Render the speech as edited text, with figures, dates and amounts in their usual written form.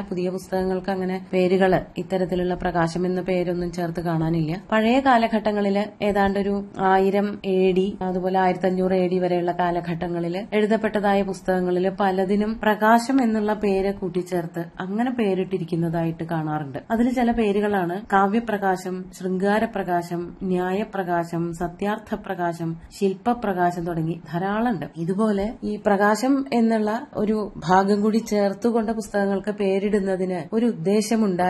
പുതിയ പുസ്തകങ്ങൾക്ക് അങ്ങനെ പേരുകള് ഇത്തരത്തിലുള്ള പ്രകാശം എന്ന പേരൊന്നും ചേർത്ത് കാണാനില്ല. പഴയ കാലഘട്ടങ്ങളില് ഏതാണ്ടൊരു 1000 AD അതുപോലെ 1500 AD വരെയുള്ള കാലഘട്ടങ്ങളില് എഴുതപ്പെട്ടതായ പുസ്തകങ്ങളില് പലതിനും പ്രകാശം എന്നുള്ള പേര് കൂട്ടിച്ചേർത്ത് അങ്ങനെ പേരിട്ടിരിക്കുന്നതായിട്ട് കാണാറുണ്ട്. അതിൽ ചില പേരുകളാണ് കാവ്യപ്രകാശം, ശൃംഗാരപ്രകാശം, ന്യായപ്രകാശം, സത്യാർത്ഥപ്രകാശം, ശില്പപ്രകാശം തുടങ്ങി ധാരാളമുണ്ട്. ഇതുപോലെ ഈ പ്രകാശം എന്നുള്ള ഒരു ഭാഗം കൂടി ചേർത്തുകൊണ്ട് പുസ്തകങ്ങൾക്ക് പേരിടുന്നതിന് ഒരു ഉദ്ദേശമുണ്ടായി